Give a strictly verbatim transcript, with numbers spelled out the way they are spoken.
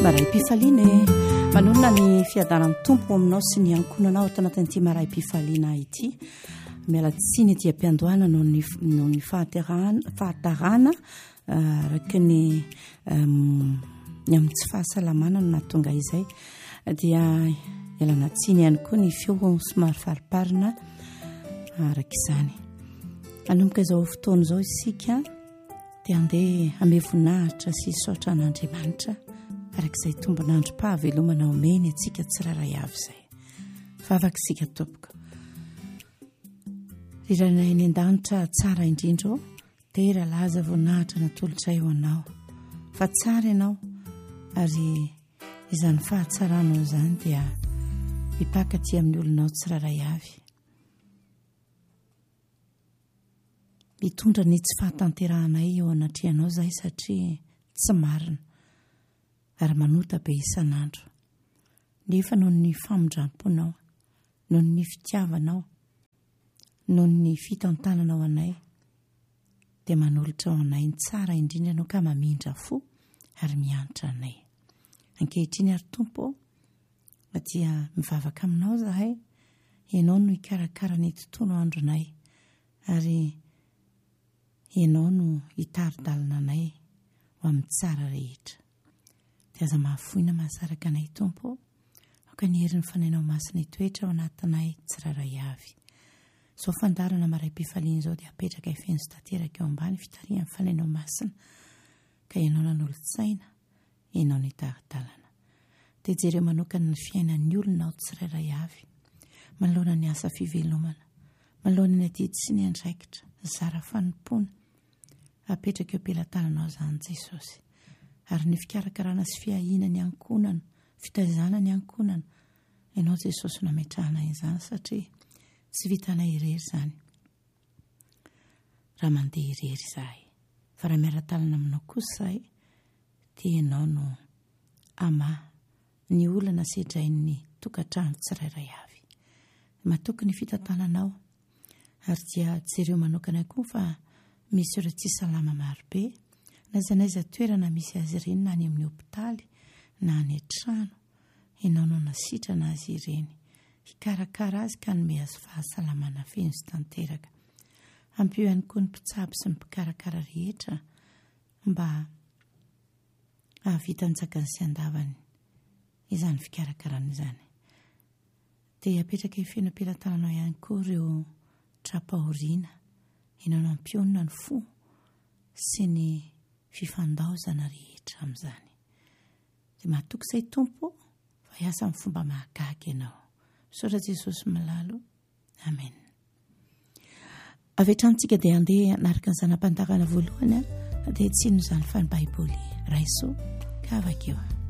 Maray-pifaliana e manolona ny fiadanan'ny tompo aminao sy ny ankonanao ato anatin'ity maray-pifaliana ity. Miala tsiny ety am-piandohana noho ny noho ny fahatarana fahatarana araka ny ny amin'ny tsy fahasalamana no nahatonga izay dia ialana tsiny ihany koa ny feo somary fariparina araka izany. Anomboka izao fotoana izao isika dia andeha ame voninahitra sy saotra an'Andriamanitra arak'izay tombonandro pahavelomana omeny atsika tsiraray avy izay. Vavaka isika tompoko. Riranay eny an-danitra tsara indrindra tera laza voninahitra natolotra eo anao. Fa tsara ianao ary izany fahatsaranao izany dia hipankaty amin'ny olonao tsiraray avy. Mitondra ny tsy fahatanterahanay eo anatrehanao izay satria tsy marina ary manota be isan'andro. Nefa noho ny famondram-ponao, noho ny fitiavanao, noho ny fitantananao anay dia manolotra ao anay ny tsara indrindra ianao ka mamindra fo ary mianatra anay. Ankehitriny ary tompo dia mivavaka aminao zahay, ianao no hikarakara ny tontolo andronay ary ianao no hitaridalina anay ho amin'ny tsara rehetra. Dia aza mahafoina mahasaraka anay tompo, aoka ny herin'ny fanainao masina hitoetra ao anatinay tsiraray avy. Zao fandarana maray-pifaliana izao dia apetraka ifeny sy tanteraka eo ambany fitarihan'ny fanainao masina ka ianao nanolo-tsaina, ianao ny taridalana. Dia jereo manokana ny fiainan'ny olona ao tsiraray avy, manoloana ny asa fivelomana, manoloana ny adidy sy ny andraikitra, zara fanompona. Apetraka eo am-pelantananao izany Jesosy. Ary ny fikarakarana sy fiahiana ny ankonana, fitaizana ny ankonana, ianao Jesosy nametrahana izany satria tsy vitanay irery izany. Raha mandeha irery izahay, fa raha miara-talana aminao kosa izahay, dia ianao no ama ny olana sedrain'ny tokantrano tsirairay avy. Matoky ny fitantananao ary dia jereo manokana koa fa misy ireo tsy salama marobe, na aiza n'aiza toerana misy azy ireny na any amin'ny hopitaly na any an-trano, ianao no nasitrana azy ireny, hikarakara azy ka nome azy fahasalamana feno sy tanteraka. Ampio ihany koa ny mpitsabo sy ny mpikarakara rehetra mba ahavita ny sy andavany izany fikarakarana izany. Dia apetraka ifeno am-pelantananao ihany koa ireo trapahoriana, ianao no ampionina ny fo sy ny fifandaozana rehetra amin'izany. Dia mahatoky izay tompo fa hiasa amin'ny fomba mahagaga ianao. Misaotra Jesosy malalo. Amen. Avy hatrany tsika dia andeha naraka ny zanam-pandarana voalohany dia tsino izany fa ny Baiboly raiso ka avakeo.